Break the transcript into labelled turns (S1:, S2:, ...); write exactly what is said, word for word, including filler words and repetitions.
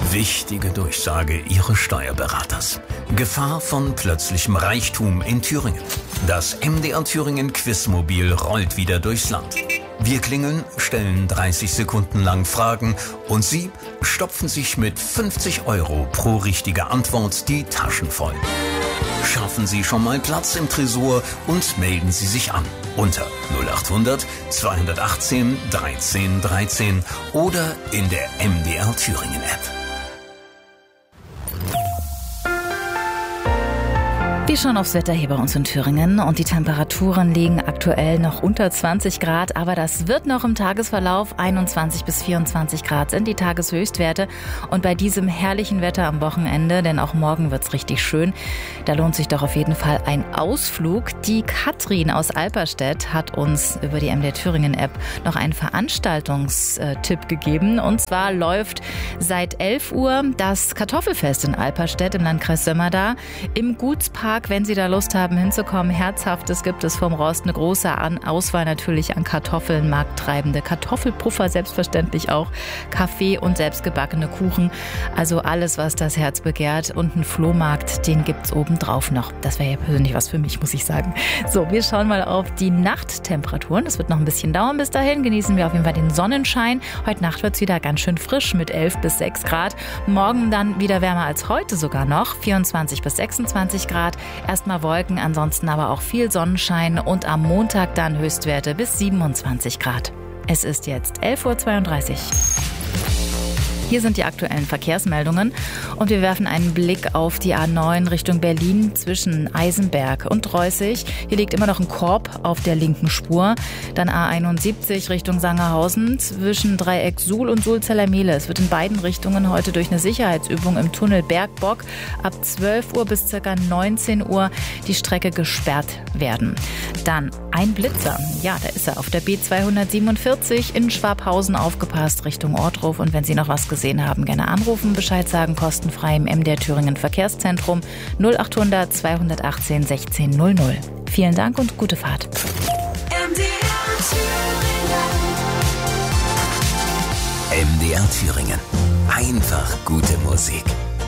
S1: Wichtige Durchsage Ihres Steuerberaters. Gefahr von plötzlichem Reichtum in Thüringen. Das M D R Thüringen Quizmobil rollt wieder durchs Land. Wir klingeln, stellen dreißig Sekunden lang Fragen und Sie stopfen sich mit fünfzig Euro pro richtige Antwort die Taschen voll. Schaffen Sie schon mal Platz im Tresor und melden Sie sich an unter null acht hundert zweihundertachtzehn dreizehn dreizehn oder in der M D R Thüringen App.
S2: Wir schauen aufs Wetter hier bei uns in Thüringen und die Temperaturen liegen aktuell noch unter zwanzig Grad, aber das wird noch im Tagesverlauf. einundzwanzig bis vierundzwanzig Grad sind die Tageshöchstwerte und bei diesem herrlichen Wetter am Wochenende, denn auch morgen wird's richtig schön, da lohnt sich doch auf jeden Fall ein Ausflug. Die Katrin aus Alperstedt hat uns über die M D R Thüringen App noch einen Veranstaltungstipp gegeben und zwar läuft seit elf Uhr das Kartoffelfest in Alperstedt im Landkreis Sömmerda im Gutspark. Wenn Sie da Lust haben hinzukommen, Herzhaftes gibt es vom Rost, eine große Auswahl natürlich an Kartoffeln, markttreibende Kartoffelpuffer selbstverständlich auch, Kaffee und selbstgebackene Kuchen, also alles, was das Herz begehrt und ein Flohmarkt, den gibt's obendrauf noch. Das wäre ja persönlich was für mich, muss ich sagen. So, wir schauen mal auf die Nachttemperaturen. Das wird noch ein bisschen dauern bis dahin. Genießen wir auf jeden Fall den Sonnenschein. Heute Nacht wird's wieder ganz schön frisch mit elf bis sechs Grad. Morgen dann wieder wärmer als heute sogar noch, vierundzwanzig bis sechsundzwanzig Grad. Erstmal Wolken, ansonsten aber auch viel Sonnenschein und am Montag dann Höchstwerte bis siebenundzwanzig Grad. Es ist jetzt elf Uhr zweiunddreißig. Hier sind die aktuellen Verkehrsmeldungen und wir werfen einen Blick auf die A neun Richtung Berlin zwischen Eisenberg und Reußig. Hier liegt immer noch ein Korb auf der linken Spur. Dann A einundsiebzig Richtung Sangerhausen zwischen Dreieck Suhl und Sulzellermehle. Es wird in beiden Richtungen heute durch eine Sicherheitsübung im Tunnel Bergbock ab zwölf Uhr bis ca. neunzehn Uhr die Strecke gesperrt werden. Dann ein Blitzer. Ja, da ist er auf der B zweihundertsiebenundvierzig in Schwabhausen aufgepasst Richtung Ortruf. Und wenn Sie noch was gesehen haben, gerne anrufen, Bescheid sagen, kostenfrei im M D R Thüringen Verkehrszentrum null acht hundert zweihundertachtzehn sechzehn null null. Vielen Dank und gute Fahrt.
S3: M D R Thüringen.
S1: M D R Thüringen. Einfach gute Musik.